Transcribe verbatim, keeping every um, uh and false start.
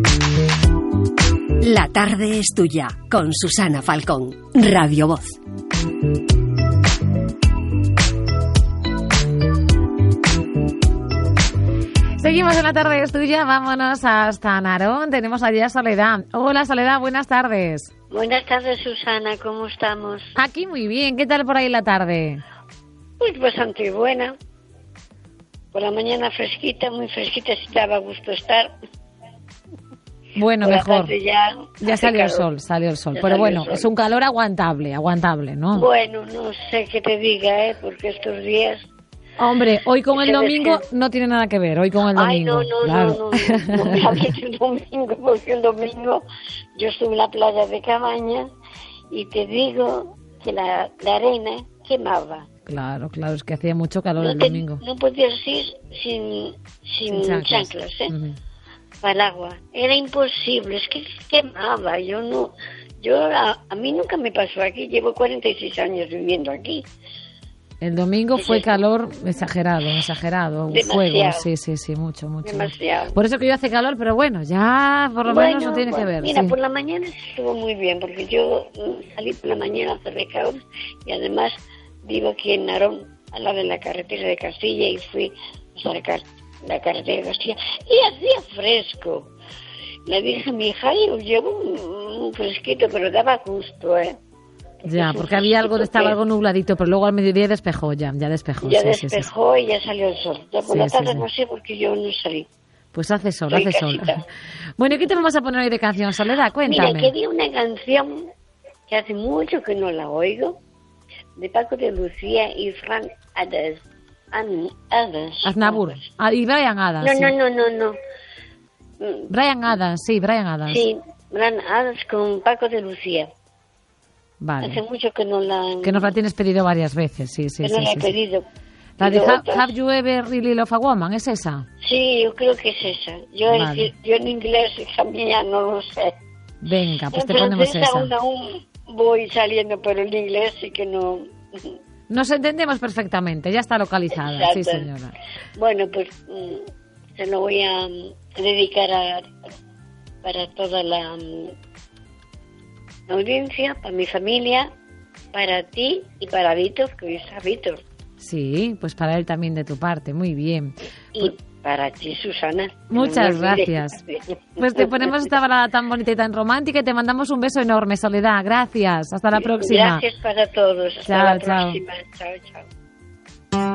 La tarde es tuya, con Susana Falcón, Radio Voz. Seguimos en La tarde es tuya, vámonos hasta Narón. Tenemos allí a Soledad. Hola Soledad, buenas tardes. Buenas tardes, Susana, ¿cómo estamos? Aquí muy bien, ¿qué tal por ahí la tarde? Pues bastante buena. Por la mañana fresquita, muy fresquita, si daba gusto estar. Bueno, por mejor. Ya, ya salió calor. el sol, salió el sol. Ya Pero bueno, sol. Es un calor aguantable, aguantable, ¿no? Bueno, no sé qué te diga, ¿eh? Porque estos días... Hombre, hoy con el domingo que... no tiene nada que ver, hoy con el domingo. Ay, no, no, claro. no, no, no, no me hables del domingo, porque el domingo yo estuve en la playa de Cabañas y te digo que la, la arena quemaba. Claro, claro, es que hacía mucho calor no el te, domingo. No podías ir sin, sin, sin chanclas, chanclas ¿eh? Uh-huh. Para el agua. Era imposible, es que quemaba. Yo no, yo a, a mí nunca me pasó aquí, llevo cuarenta y seis años viviendo aquí. El domingo fue es calor exagerado, exagerado, demasiado, fuego, sí, sí, sí, mucho, mucho. Demasiado. Por eso que yo hace calor, pero bueno, ya por lo bueno, menos no tiene bueno, que ver. Mira, sí. por la mañana estuvo muy bien, porque yo salí por la mañana a hacer recados y además vivo aquí en Narón, al lado de la carretera de Castilla, y fui a sacar la carretera de Castilla y hacía fresco. Le dije a mi hija, yo llevo un, un fresquito, pero daba gusto, ¿eh? Ya, porque había algo, estaba algo nubladito, pero luego al mediodía despejó ya, ya despejó. Ya sí, despejó sí, sí. y ya salió el sol. Ya por sí, la tarde sí, no sí. sé porque yo no salí. Pues hace sol, Soy hace casita. sol. Bueno, ¿y qué te vamos a poner hoy de canción, Soledad? Cuéntame. Mira, quería una canción que hace mucho que no la oigo, de Paco de Lucía y Frank Adams. Adams. Aznavour. Ah, y Brian Adams. No, sí. no, no, no, no. Brian Adams, sí, Brian Adams. Sí, Brian Adams con Paco de Lucía. Vale. Hace mucho que no la... Que nos la tienes pedido varias veces, sí, sí, que sí. no la sí, he sí. pedido. La de ha, Have You Ever Really Loved a Woman, ¿es esa? Sí, yo creo que es esa. Yo, vale. en, yo en inglés también ya no lo sé. Venga, pues en te ponemos esa. Aún, aún voy saliendo, pero en inglés sí que no... Nos entendemos perfectamente, ya está localizada. Exacto. Sí, señora. Bueno, pues mm, se lo voy a um, dedicar a, para toda la um, audiencia, para mi familia, para ti y para Víctor, que hoy está Víctor. Sí, pues para él también de tu parte, muy bien. Y pues, para ti, Susana. Muchas no gracias. Pues te ponemos esta balada tan bonita y tan romántica y te mandamos un beso enorme, Soledad. Gracias. Hasta la próxima. Gracias para todos. Hasta chao, la chao. próxima. Chao, chao.